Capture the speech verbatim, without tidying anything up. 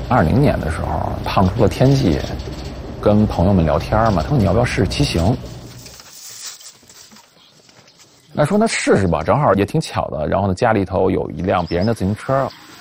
二零年的时候趟出了天际，跟朋友们聊天嘛，他说你要不要试试骑行？那说那试试吧，正好也挺巧的。然后呢，家里头有一辆别人的自行车，